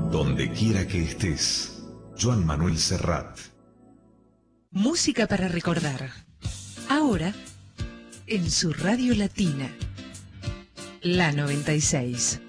Donde quiera que estés, Joan Manuel Serrat. Música para recordar. Ahora, en su radio latina, la 96.